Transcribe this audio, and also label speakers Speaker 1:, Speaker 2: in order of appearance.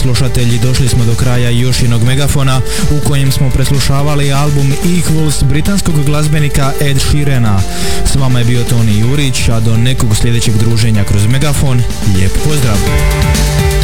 Speaker 1: slušatelji, došli smo do kraja još jednog Megafona u kojem smo preslušavali album Equals britanskog glazbenika Ed Sheerana. S vama je bio Toni Jurić, a do nekog sljedećeg druženja kroz Megafon, lijep pozdrav!